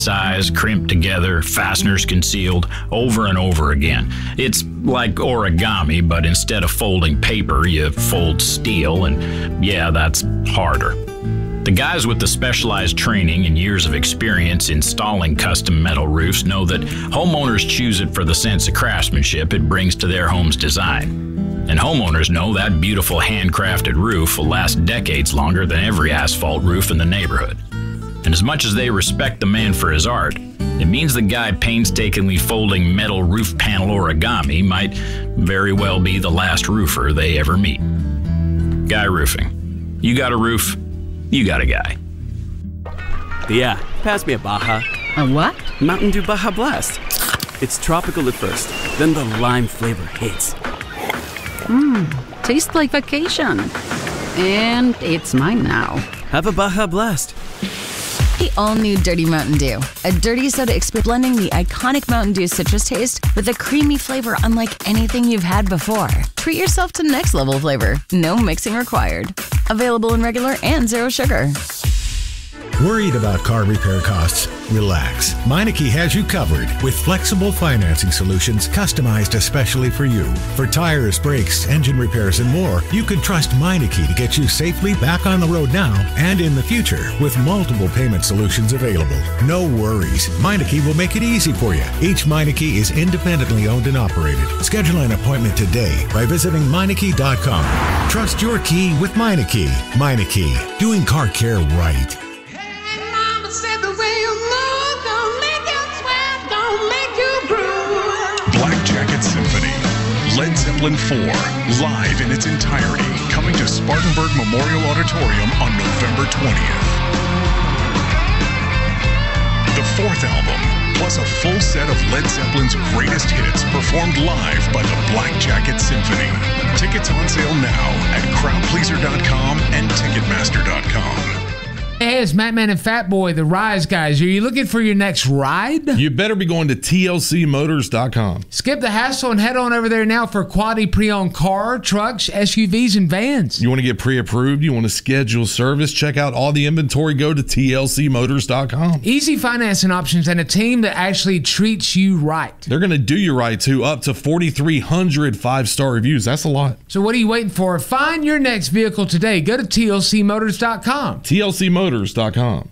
size, crimped together, fasteners concealed, over and over again. It's like origami, but instead of folding paper, you fold steel, and yeah, that's harder. The guys with the specialized training and years of experience installing custom metal roofs know that homeowners choose it for the sense of craftsmanship it brings to their home's design. And homeowners know that beautiful handcrafted roof will last decades longer than every asphalt roof in the neighborhood. And as much as they respect the man for his art, it means the guy painstakingly folding metal roof panel origami might very well be the last roofer they ever meet. Guy Roofing. You got a roof, you got a guy. Yeah, pass me a Baja. A what? Mountain Dew Baja Blast. It's tropical at first, then the lime flavor hits. Tastes like vacation. And it's mine now. Have a Baja Blast. The all-new Dirty Mountain Dew. A dirty soda experience blending the iconic Mountain Dew citrus taste with a creamy flavor unlike anything you've had before. Treat yourself to next-level flavor. No mixing required. Available in regular and zero sugar. Worried about car repair costs? Relax. Meineke has you covered with flexible financing solutions customized especially for you. For tires, brakes, engine repairs, and more, you can trust Meineke to get you safely back on the road now and in the future with multiple payment solutions available. No worries. Meineke will make it easy for you. Each Meineke is independently owned and operated. Schedule an appointment today by visiting Meineke.com. Trust your key with Meineke. Meineke, doing car care right. Black Jacket Symphony, Led Zeppelin 4, live in its entirety, coming to Spartanburg Memorial Auditorium on November 20th. The fourth album, plus a full set of Led Zeppelin's greatest hits performed live by the Black Jacket Symphony. Tickets on sale now at crowdpleaser.com and ticketmaster.com. Hey, it's Mattman and Fatboy, the Rise guys. Are you looking for your next ride? You better be going to tlcmotors.com. Skip the hassle and head on over there now for quality pre-owned car, trucks, SUVs, and vans. You want to get pre-approved? You want to schedule service? Check out all the inventory. Go to tlcmotors.com. Easy financing options and a team that actually treats you right. They're going to do you right, too. Up to 4,300 five-star reviews. That's a lot. So what are you waiting for? Find your next vehicle today. Go to tlcmotors.com. tlcmotors.com.